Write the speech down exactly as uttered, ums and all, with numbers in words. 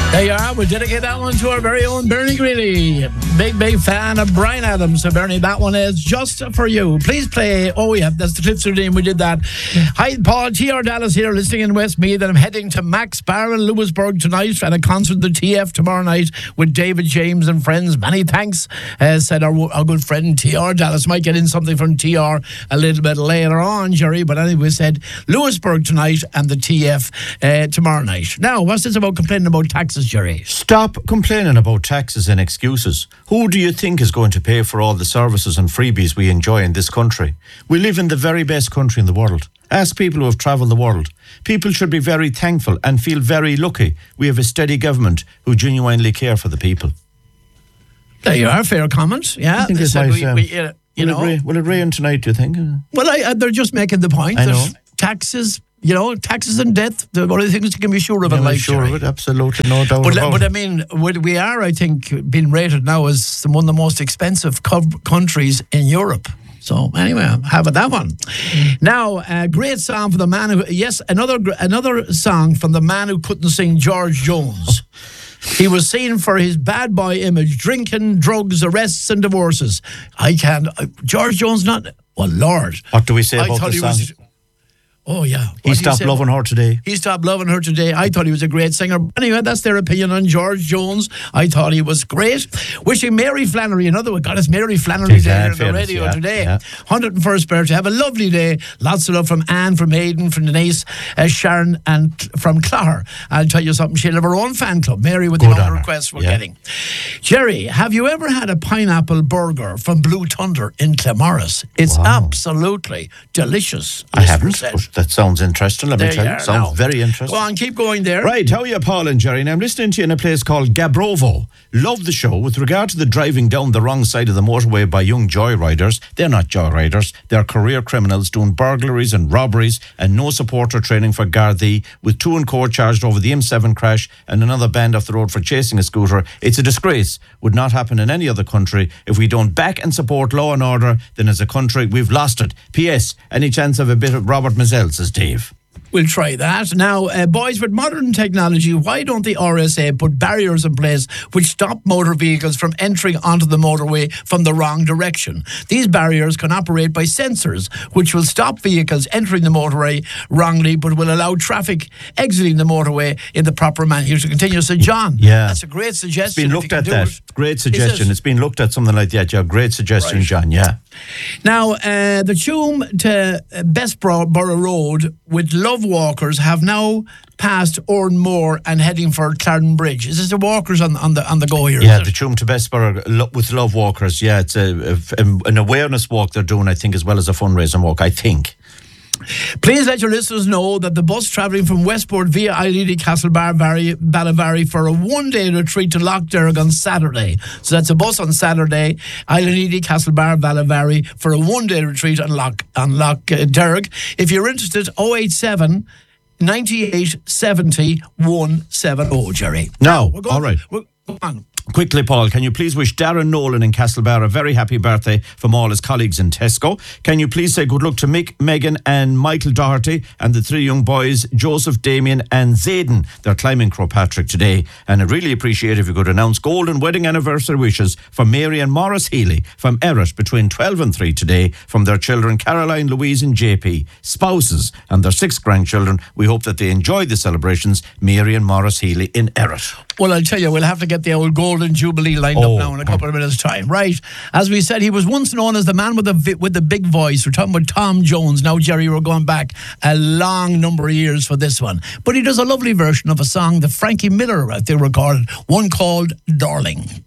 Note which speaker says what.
Speaker 1: There you are. We'll dedicate that one to our very own Bernie Greeley. Big, big fan of Bryan Adams. So, Bernie, that one is just for you. Please play. Oh, yeah, that's the Cliffs of the Dean. We did that. Hi, Paul. T R Dallas here, listening in Westmeath. And I'm heading to Max Bar in Lewisburg tonight and a concert at the T F tomorrow night with David James and friends. Many thanks, uh, said our, our good friend T R Dallas. Might get in something from T R a little bit later on, Jerry. But anyway, said Lewisburg tonight and the T F uh, tomorrow night. Now, what's this about complaining about taxes, Jerry?
Speaker 2: Stop complaining about taxes and excuses. Who do you think is going to pay for all the services and freebies we enjoy in this country? We live in the very best country in the world. Ask people who have travelled the world. People should be very thankful and feel very lucky we have a steady government who genuinely care for the people.
Speaker 1: There you are, fair comment. Yeah,
Speaker 2: I think it's
Speaker 1: so
Speaker 2: nice,
Speaker 1: we,
Speaker 2: um,
Speaker 1: we, uh, you
Speaker 2: will,
Speaker 1: know,
Speaker 2: it rain, will it rain tonight, do you think?
Speaker 1: Well, I, uh, they're just making the point
Speaker 2: I
Speaker 1: that
Speaker 2: know.
Speaker 1: taxes, you know, taxes and death, the one of the things you can be sure of in
Speaker 2: Yeah,
Speaker 1: life.
Speaker 2: sure
Speaker 1: Jerry.
Speaker 2: of it, absolutely, no doubt
Speaker 1: But,
Speaker 2: about
Speaker 1: but
Speaker 2: it.
Speaker 1: I mean, we we are, I think, being rated now as one of the most expensive co- countries in Europe. So anyway, have it that one. Now, a great song for the man who, yes, another gr- another song from the man who couldn't sing, George Jones. He was seen for his bad boy image, drinking, drugs, arrests and divorces. I can't, uh, George Jones not, well, Lord.
Speaker 2: What do we say
Speaker 1: I
Speaker 2: about
Speaker 1: thought
Speaker 2: the
Speaker 1: he
Speaker 2: song?
Speaker 1: was, oh yeah. What
Speaker 2: He
Speaker 1: do you
Speaker 2: stopped
Speaker 1: say
Speaker 2: loving
Speaker 1: about-
Speaker 2: her today.
Speaker 1: He stopped loving her today. I thought he was a great singer. Anyway, that's their opinion on George Jones. I thought he was great. Wishing Mary Flannery, another one. God, it's Mary Flannery
Speaker 2: Tis
Speaker 1: Day
Speaker 2: that,
Speaker 1: here on the
Speaker 2: fairness,
Speaker 1: radio
Speaker 2: yeah,
Speaker 1: today.
Speaker 2: yeah.
Speaker 1: one hundred first birthday. Have a lovely day. Lots of love from Anne, from Aidan, from Denise, uh, Sharon, and from Clogher. I'll tell you something. She'll have her own fan club. Mary with the
Speaker 2: Good
Speaker 1: amount
Speaker 2: on
Speaker 1: of
Speaker 2: her.
Speaker 1: requests we're
Speaker 2: Yeah.
Speaker 1: getting. Jerry, have you ever had a pineapple burger from Blue Thunder in Claremorris? It's
Speaker 2: Wow.
Speaker 1: absolutely delicious.
Speaker 2: I haven't,
Speaker 1: Said.
Speaker 2: but that sounds interesting. Let me
Speaker 1: There
Speaker 2: tell
Speaker 1: you
Speaker 2: you.
Speaker 1: are
Speaker 2: Sounds
Speaker 1: now.
Speaker 2: very interesting.
Speaker 1: Go on, keep going there.
Speaker 2: Right, how are you, Paul and Jerry? Now, I'm listening to you in a place called Gabrovo. Love the show. With regard to the driving down the wrong side of the motorway by young joyriders, they're not joyriders. They're career criminals doing burglaries and robberies and no supporter training for Gardaí, with two in court charged over the M seven crash and another banned off the road for chasing a scooter. It's a disgrace. Would not happen in any other country. If we don't back and support law and order, then as a country, we've lost it. P S. Any chance of a bit of Robert Mazzell, says Dave.
Speaker 1: We'll try that. Now, uh, boys, with modern technology, why don't the R S A put barriers in place which stop motor vehicles from entering onto the motorway from the wrong direction? These barriers can operate by sensors, which will stop vehicles entering the motorway wrongly, but will allow traffic exiting the motorway in the proper manner. To continue, so John,
Speaker 2: Yeah.
Speaker 1: that's a great suggestion.
Speaker 2: It's been
Speaker 1: if
Speaker 2: looked
Speaker 1: you
Speaker 2: at
Speaker 1: can do
Speaker 2: that.
Speaker 1: it.
Speaker 2: Great
Speaker 1: Is
Speaker 2: suggestion.
Speaker 1: it?
Speaker 2: It's been looked at, something like that. Yeah, great suggestion,
Speaker 1: Right.
Speaker 2: John. Yeah.
Speaker 1: Now, uh, the Tuam to uh, Bessborough Road with Love Walkers have now passed Oranmore and heading for Clarendon Bridge. Is this the walkers on, on the on the go here?
Speaker 2: Yeah,
Speaker 1: is
Speaker 2: the
Speaker 1: it?
Speaker 2: Tuam to Bessborough lo- with Love Walkers. Yeah, it's a, a, an awareness walk they're doing, I think, as well as a fundraising walk, I think.
Speaker 1: Please let your listeners know that the bus travelling from Westport via Eilidh Castlebar Ballavary for a one-day retreat to Loch Derg on Saturday. So that's a bus on Saturday, Eilidh Castlebar Ballavary for a one-day retreat on Loch, on Loch uh, Derg. If you're interested, oh eight seven, ninety-eight, seventy, one seventy, Jerry.
Speaker 2: No,
Speaker 1: we're going,
Speaker 2: all right.
Speaker 1: We're, go on.
Speaker 2: Quickly, Paul, can you please wish Darren Nolan in Castlebar a very happy birthday from all his colleagues in Tesco? Can you please say good luck to Mick, Megan and Michael Doherty and the three young boys, Joseph, Damien and Zayden. They're climbing Croagh Patrick today. And I'd really appreciate if you could announce golden wedding anniversary wishes for Mary and Morris Healy from Errett between twelve and three today from their children Caroline, Louise and J P, spouses and their six grandchildren. We hope that they enjoy the celebrations. Mary and Morris Healy in Errett.
Speaker 1: Well, I'll tell you, we'll have to get the old Golden Jubilee lined
Speaker 2: Oh.
Speaker 1: up now in a couple of minutes' time. Right. As we said, he was once known as the man with the vi- with the big voice. We're talking about Tom Jones. Now, Jerry, we're going back a long number of years for this one. But he does a lovely version of a song that Frankie Miller, I think, recorded, one called Darling.